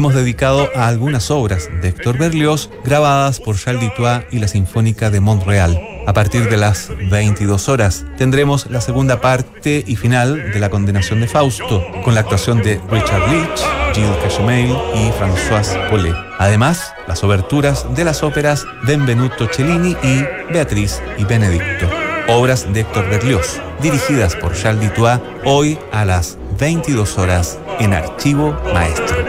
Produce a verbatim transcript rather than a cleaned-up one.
hemos dedicado a algunas obras de Héctor Berlioz grabadas por Charles Dutoit y la Sinfónica de Montreal. A partir de las veintidós horas tendremos la segunda parte y final de La Condenación de Fausto, con la actuación de Richard Leach, Gilles Cachamel y Françoise Paulet. Además, las oberturas de las óperas Benvenuto Cellini y Beatriz y Benedicto, obras de Héctor Berlioz, dirigidas por Charles Dutoit, hoy a las veintidós horas en Archivo Maestro.